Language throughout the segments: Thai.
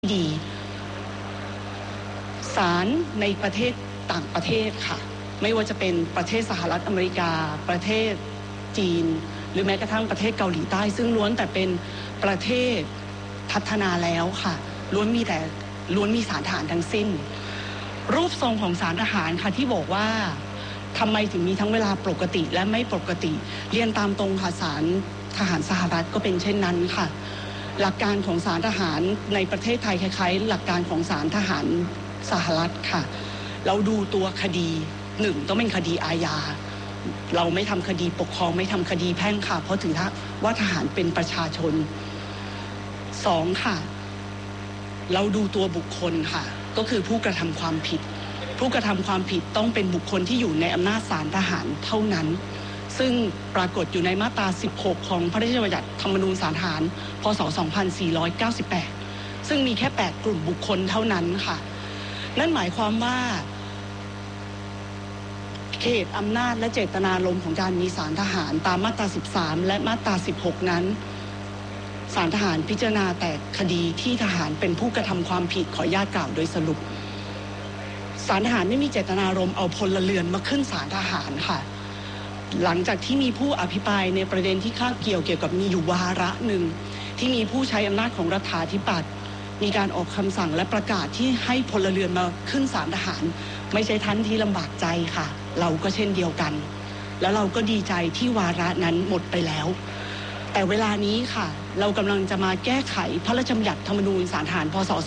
ดีศาลในประเทศต่างประเทศค่ะไม่ว่าจะเป็นประเทศสหรัฐอเมริกาประเทศจีนหรือแม้กระทั่งประเทศเกาหลีใต้ซึ่งล้วนแต่เป็นประเทศพัฒนาแล้วค่ะล้วนมีศาลทหารทั้งสิ้นรูปทรงของศาลทหารค่ะที่บอกว่าทำไมถึงมีทั้งเวลาปกติและไม่ปกติเรียนตามตรงค่ะศาลทหารสหรัฐก็เป็นเช่นนั้นค่ะหลักการของศาลทหารในประเทศไทยคล้ายๆหลักการของศาลทหารสหรัฐค่ะเราดูตัวคดี1ต้องเป็นคดีอาญาเราไม่ทำคดีปกครองไม่ทำคดีแพ่งค่ะเพราะถือว่าทหารเป็นประชาชน2ค่ะเราดูตัวบุคคลค่ะก็คือผู้กระทำความผิดผู้กระทำความผิดต้องเป็นบุคคลที่อยู่ในอำนาจศาลทหารเท่านั้นซึ่งปรากฏอยู่ในมาตรา16ของพระราชบัญญัติธรรมนูญศาลทหารพ.ศ. 2498ซึ่งมีแค่8กลุ่มบุคคลเท่านั้นค่ะนั่นหมายความว่าเขตอำนาจและเจตนารมณ์ของการมีศาลทหารตามมาตรา13และมาตรา16นั้นศาลทหารพิจารณาแต่คดีที่ทหารเป็นผู้กระทำความผิดขออนุญาตกล่าวโดยสรุปศาลทหารไม่มีเจตนารมณ์เอาพลเรือนมาขึ้นศาลทหารค่ะหลังจากที่มีผู้อภิปรายในประเด็นที่คาบเกี่ยวกับมีอยู่วาระหนึ่งที่มีผู้ใช้อำนาจของรัฐาธิปัตย์มีการออกคำสั่งและประกาศที่ให้พลเรือนมาขึ้นศาลทหารไม่ใช่ท่านที่ลำบากใจค่ะเราก็เช่นเดียวกันแล้วเราก็ดีใจที่วาระนั้นหมดไปแล้วแต่เวลานี้ค่ะเรากำลังจะมาแก้ไขพระราชบัญญัติธรรมนูญศาลทหารพ.ศ.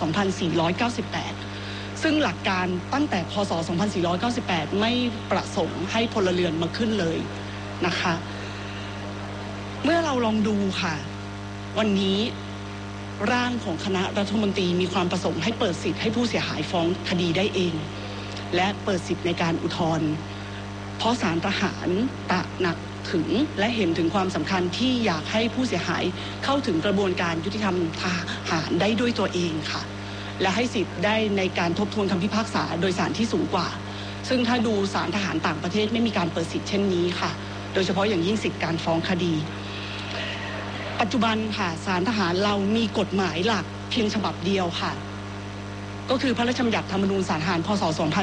2498ซึ่งหลักการตั้งแต่พ.ศ. 2498ไม่ประสงค์ให้พลเรือนมาขึ้นเลยนะคะเมื่อเราลองดูค่ะวันนี้ร่างของคณะรัฐมนตรีมีความประสงค์ให้เปิดสิทธิ์ให้ผู้เสียหายฟ้องคดีได้เองและเปิดสิทธิ์ในการอุทธรณ์เพราะศาลทหารตระหนักถึงและเห็นถึงความสำคัญที่อยากให้ผู้เสียหายเข้าถึงกระบวนการยุติธรรมทหารได้ด้วยตัวเองค่ะและให้สิทธิ์ได้ในการทบทวนคำพิพากษาโดยศาลที่สูงกว่าซึ่งถ้าดูศาลทหารต่างประเทศไม่มีการเปิดสิทธิ์เช่นนี้ค่ะโดยเฉพาะอย่างยิ่งสิทธิการฟ้องคดีปัจจุบันค่ะศาลทหารเรามีกฎหมายหลักเพียงฉบับเดียวค่ะก็คือพระราชบัญญัติธรรมนูญศาลทหารพ.ศ.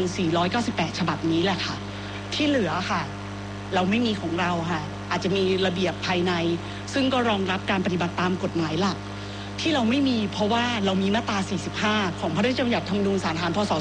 2498ฉบับนี้แหละค่ะที่เหลือค่ะเราไม่มีของเราค่ะอาจจะมีระเบียบภายในซึ่งก็รองรับการปฏิบัติตามกฎหมายหลักที่เราไม่มีเพราะว่าเรามีมาตรา45ของพระราชบัญญัติธรรมนูญศาลทหารพ.ศ.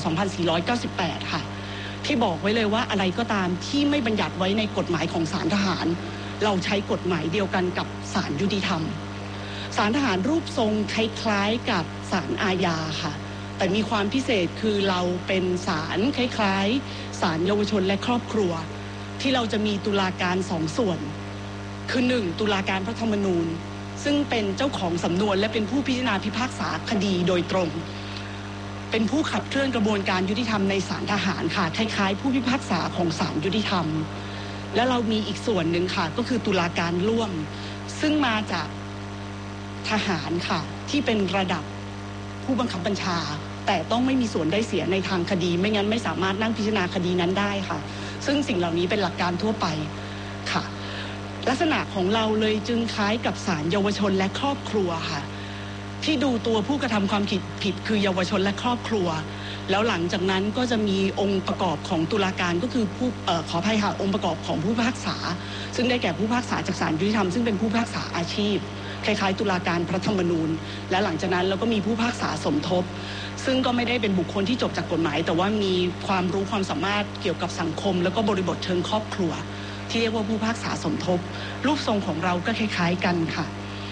2498ค่ะที่บอกไว้เลยว่าอะไรก็ตามที่ไม่บัญญัติไว้ในกฎหมายของศาลทหารเราใช้กฎหมายเดียวกันกับศาลยุติธรรมศาลทหารรูปทรงคล้ายๆกับศาลอาญาค่ะแต่มีความพิเศษคือเราเป็นศาลคล้ายๆศาลเยาวชนและครอบครัวที่เราจะมีตุลาการ2ส่วนคือ1ตุลาการพระธรรมนูญซึ่งเป็นเจ้าของสำนวนและเป็นผู้พิจารณาพิพากษาคดีโดยตรงเป็นผู้ขับเคลื่อนกระบวนการยุติธรรมในศาลทหารค่ะคล้ายๆผู้พิพากษาของศาลยุติธรรมและเรามีอีกส่วนหนึ่งค่ะก็คือตุลาการร่วมซึ่งมาจากทหารค่ะที่เป็นระดับผู้บังคับบัญชาแต่ต้องไม่มีส่วนได้เสียในทางคดีไม่งั้นไม่สามารถนั่งพิจารณาคดีนั้นได้ค่ะซึ่งสิ่งเหล่านี้เป็นหลักการทั่วไปค่ะลักษณะของเราเลยจึงคล้ายกับศาลเยาวชนและครอบครัวค่ะที่ดูตัวผู้กระทำความผิดคือเยาวชนและครอบครัวแล้วหลังจากนั้นก็จะมีองค์ประกอบของตุลาการก็คือขออภัยค่ะองค์ประกอบของผู้พิพากษาซึ่งได้แก่ผู้พิพากษาจากศาลยุติธรรมซึ่งเป็นผู้พิพากษาอาชีพคล้ายๆตุลาการพระธรรมนูญและหลังจากนั้นเราก็มีผู้พิพากษาสมทบซึ่งก็ไม่ได้เป็นบุคคลที่จบจากกฎหมายแต่ว่ามีความรู้ความสามารถเกี่ยวกับสังคมแล้วก็บริบทเชิงครอบครัวที่เรียกว่าผู้พิพากษาสมทบรูปทรงของเราก็คล้ายๆกันค่ะ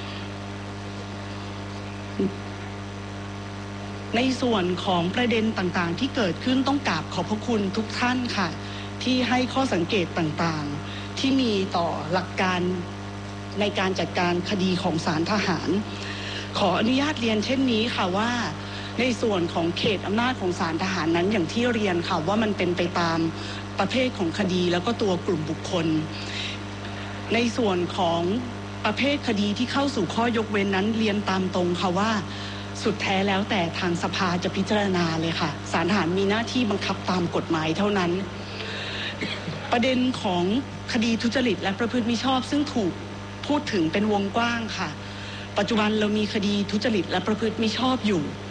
ในส่วนของประเด็นต่างๆที่เกิดขึ้นต้องกราบขอบพระคุณทุกท่านค่ะที่ให้ข้อสังเกตต่างๆที่มีต่อหลักการในการจัดการคดีของศาลทหารขออนุญาตเรียนเช่นนี้ค่ะว่าในส่วนของเขตอำนาจของศาลทหารนั้นอย่างที่เรียนค่ะว่ามันเป็นไปตามประเภทของคดีแล้วก็ตัวกลุ่มบุคคลในส่วนของประเภทคดีที่เข้าสู่ข้อยกเว้นนั้นเรียนตามตรงค่ะว่าสุดแท้แล้วแต่ทางสภาจะพิจารณาเลยค่ะศาลทหารมีหน้าที่บังคับตามกฎหมายเท่านั้นประเด็นของคดีทุจริตและประพฤติมิชอบซึ่งถูกพูดถึงเป็นวงกว้างค่ะปัจจุบันเรามีคดีทุจริตและประพฤติมิชอบอยู่